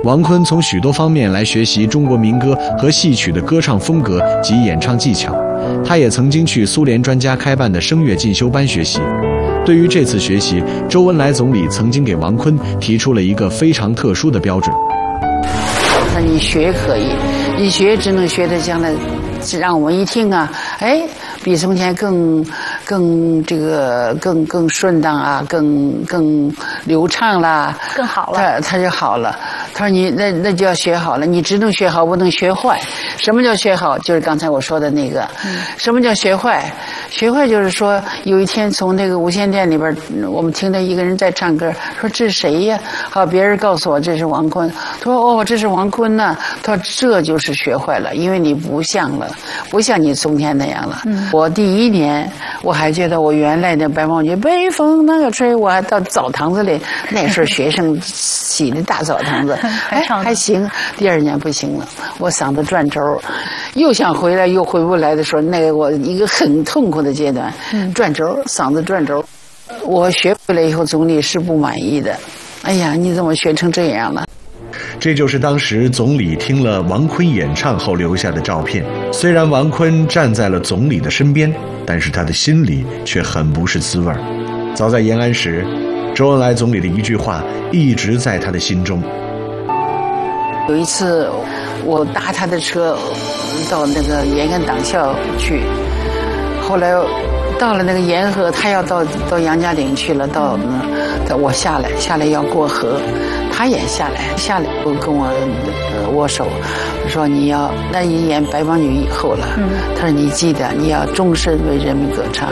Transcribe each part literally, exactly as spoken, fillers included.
王坤从许多方面来学习中国民歌和戏曲的歌唱风格及演唱技巧。他也曾经去苏联专家开办的声乐进修班学习。对于这次学习，周恩来总理曾经给王坤提出了一个非常特殊的标准。 他说你学可以，你学只能学的将来让我们一听啊，哎，比从前更更这个更更顺当啊，更更流畅啦， 更好了。 他他就好了。他说你那那就要学好了，你只能学好，不能学坏。什么叫学好？就是刚才我说的那个。嗯、什么叫学坏？学坏就是说，有一天从那个无线电里边，我们听到一个人在唱歌，说这是谁呀？好，别人告诉我这是王坤。他说哦，这是王坤呐。他说这就是学坏了，因为你不像了，不像你从前那样了。嗯、我第一年我还觉得我原来的白毛女北风那个吹，我还到澡堂子里，那时候学生洗的大澡堂子。还还行，第二年不行了，我嗓子转轴，又想回来又回不来的时候，那个我一个很痛苦的阶段，嗯、转轴，嗓子转轴。我学回来以后，总理是不满意的。哎呀，你怎么学成这样了？ 这就是当时总理听了王坤演唱后留下的照片。虽然王坤站在了总理的身边，但是他的心里却很不是滋味。早在延安时，周恩来总理的一句话一直在他的心中。 有一次，我搭他的车到那个延安党校去，后来到了那个沿河，他要到到杨家岭去了，到那我下来，下来要过河，他也下来，下来我跟我呃握手，说你要那一演白毛女以后了，嗯、他说你记得你要终身为人民歌唱。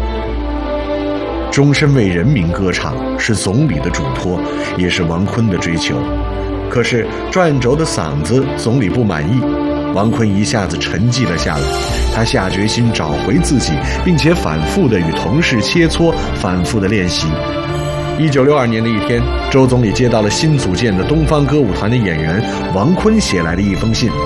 终身为人民歌唱是总理的嘱托，也是王坤的追求。可是转轴的嗓子总理不满意，王坤一下子沉寂了下来。他下决心找回自己，并且反复地与同事切磋，反复地练习。一九六二年的一天，周总理接到了新组建的东方歌舞团的演员王坤写来的一封信。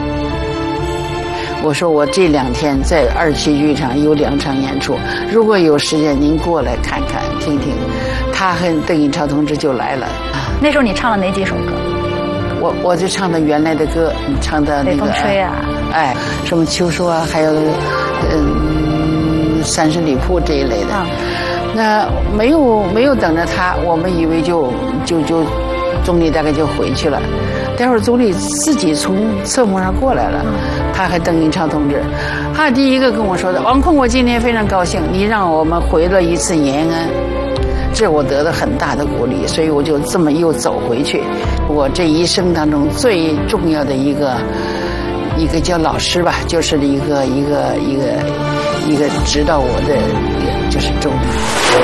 我说我这两天在二七剧场有两场演出，如果有时间您过来看看听听。他和邓颖超同志就来了。 那时候你唱了哪几首歌？ 我我就唱的原来的歌，唱的那个北风吹啊， 哎，什么秋说啊，还有嗯三十里铺这一类的。啊、那没有没有等着他，我们以为就就就总理大概就回去了。待会儿总理自己从侧幕上过来了，他和邓颖超同志，他第一个跟我说的，王坤，我今天非常高兴，你让我们回了一次延安。这我得了很大的鼓励，所以我就这么又走回去。我这一生当中最重要的一个一个叫老师吧，就是一个一个一个一个指导我的，就是周理。